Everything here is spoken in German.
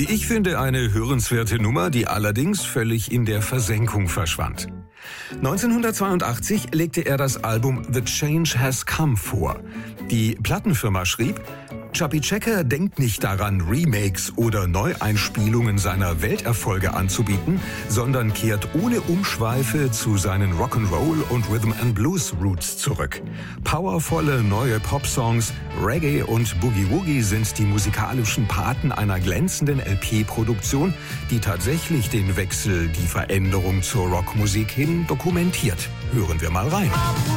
Wie ich finde, eine hörenswerte Nummer, die allerdings völlig in der Versenkung verschwand. 1982 legte er das Album The Change Has Come vor. Die Plattenfirma schrieb: Chubby Checker denkt nicht daran, Remakes oder Neueinspielungen seiner Welterfolge anzubieten, sondern kehrt ohne Umschweife zu seinen Rock'n'Roll und Rhythm and Blues Roots zurück. Powervolle neue Popsongs, Reggae und Boogie Woogie sind die musikalischen Paten einer glänzenden LP-Produktion, die tatsächlich den Wechsel, die Veränderung zur Rockmusik hin dokumentiert. Hören wir mal rein.